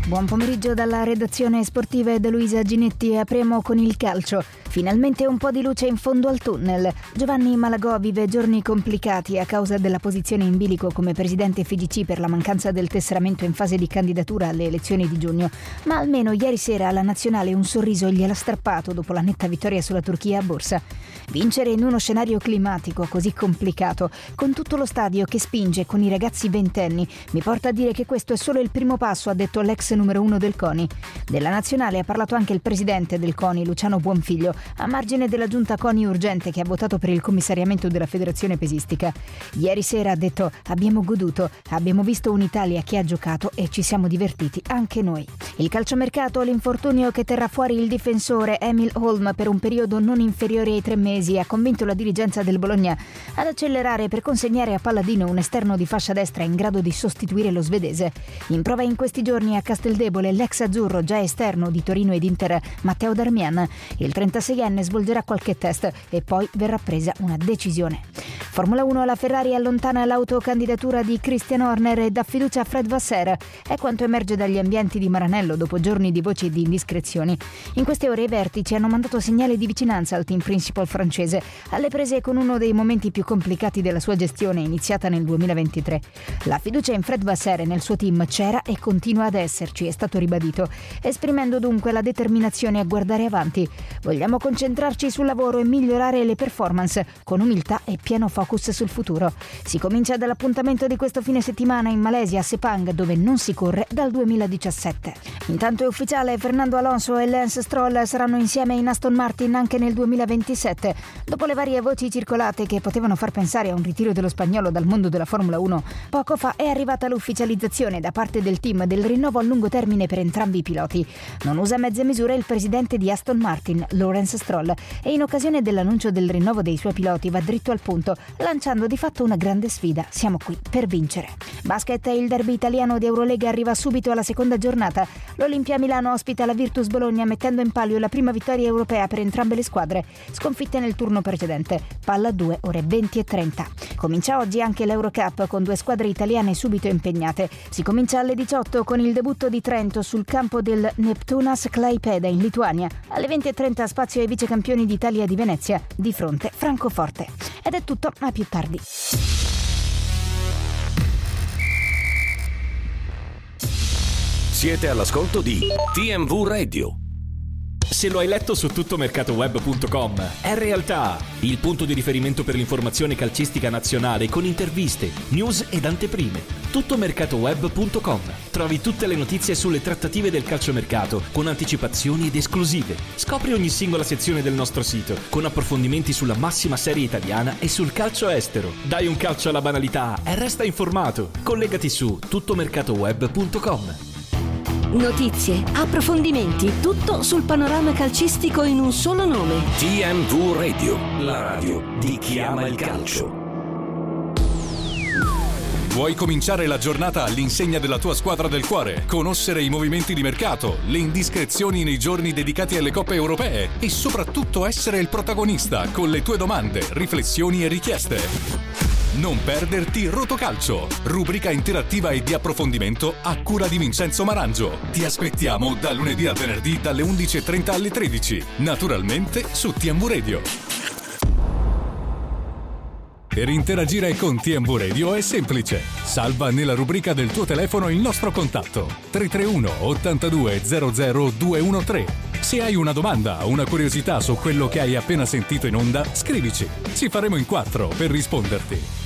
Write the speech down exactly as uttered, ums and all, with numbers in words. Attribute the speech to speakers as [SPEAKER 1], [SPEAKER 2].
[SPEAKER 1] Buon pomeriggio dalla redazione sportiva e da Luisa Ginetti. Apriamo con il calcio. Finalmente un po' di luce in fondo al tunnel. Giovanni Malagò vive giorni complicati a causa della posizione in bilico come presidente F I G C per la mancanza del tesseramento in fase di candidatura alle elezioni di giugno. Ma almeno ieri sera alla nazionale un sorriso gliel'ha strappato dopo la netta vittoria sulla Turchia a Borsa. Vincere in uno scenario climatico così complicato, con tutto lo stadio che spinge con i ragazzi ventenni, mi porta a dire che questo è solo il primo passo, ha detto l'ex numero uno del CONI. Della nazionale ha parlato anche il presidente del CONI, Luciano Buonfiglio, a margine della giunta CONI urgente che ha votato per il commissariamento della federazione pesistica. Ieri sera ha detto: abbiamo goduto, abbiamo visto un'Italia che ha giocato e ci siamo divertiti anche noi. Il calciomercato, l'infortunio che terrà fuori il difensore Emil Holm per un periodo non inferiore ai tre mesi, ha convinto la dirigenza del Bologna ad accelerare per consegnare a Palladino un esterno di fascia destra in grado di sostituire lo svedese. In prova in questi giorni a Casteldebole l'ex azzurro già esterno di Torino ed Inter Matteo Darmian. Il trentaseienne svolgerà qualche test e poi verrà presa una decisione. Formula uno, la Ferrari allontana l'autocandidatura di Christian Horner e dà fiducia a Fred Vasseur. È quanto emerge dagli ambienti di Maranello dopo giorni di voci e di indiscrezioni. In queste ore i vertici hanno mandato segnale di vicinanza al team principal francese, alle prese con uno dei momenti più complicati della sua gestione iniziata nel duemilaventitré. La fiducia in Fred Vasseur e nel suo team c'era e continua ad esserci, è stato ribadito, esprimendo dunque la determinazione a guardare avanti. Vogliamo concentrarci sul lavoro e migliorare le performance con umiltà e pieno focus sul futuro. Si comincia dall'appuntamento di questo fine settimana in Malesia a Sepang, dove non si corre dal duemiladiciassette. Intanto è ufficiale, Fernando Alonso e Lance Stroll saranno insieme in Aston Martin anche nel duemilaventisette. Dopo le varie voci circolate che potevano far pensare a un ritiro dello spagnolo dal mondo della Formula uno, poco fa è arrivata l'ufficializzazione da parte del team del rinnovo a lungo termine per entrambi i piloti. Non usa mezze misure il presidente di Aston Martin, Lawrence Stroll, e in occasione dell'annuncio del rinnovo dei suoi piloti va dritto al punto, lanciando di fatto una grande sfida. Siamo qui per vincere. Basket, il derby italiano di Eurolega arriva subito alla seconda giornata. L'Olimpia Milano ospita la Virtus Bologna mettendo in palio la prima vittoria europea per entrambe le squadre, sconfitte nel turno precedente. Palla due, ore venti e trenta. Comincia oggi anche l'Eurocup con due squadre italiane subito impegnate. Si comincia alle diciotto con il debutto di Trento sul campo del Neptunas Klaipėda in Lituania. Alle venti e trenta spazio ai vicecampioni d'Italia di Venezia, di fronte Francoforte. Ed è tutto, a più tardi.
[SPEAKER 2] Siete all'ascolto di T M V Radio.
[SPEAKER 3] Se lo hai letto su tuttomercatoweb punto com, è realtà, il punto di riferimento per l'informazione calcistica nazionale con interviste, news ed anteprime. tuttomercatoweb punto com. Trovi tutte le notizie sulle trattative del calciomercato con anticipazioni ed esclusive. Scopri ogni singola sezione del nostro sito con approfondimenti sulla massima serie italiana e sul calcio estero. Dai un calcio alla banalità e resta informato. Collegati su tuttomercatoweb punto com.
[SPEAKER 4] Notizie, approfondimenti, tutto sul panorama calcistico in un solo nome.
[SPEAKER 2] T M V Radio, la radio di chi ama il calcio.
[SPEAKER 5] Vuoi cominciare la giornata all'insegna della tua squadra del cuore? Conoscere i movimenti di mercato, le indiscrezioni nei giorni dedicati alle coppe europee e soprattutto essere il protagonista con le tue domande, riflessioni e richieste. Non perderti Rotocalcio, rubrica interattiva e di approfondimento a cura di Vincenzo Marangio. Ti aspettiamo da lunedì a venerdì dalle undici e trenta alle tredici, naturalmente su T M V Radio. Per interagire con T M V Radio è semplice. Salva nella rubrica del tuo telefono il nostro contatto tre tre uno ottantadue zero zero due uno tre. Se hai una domanda o una curiosità su quello che hai appena sentito in onda, scrivici. Ci faremo in quattro per risponderti.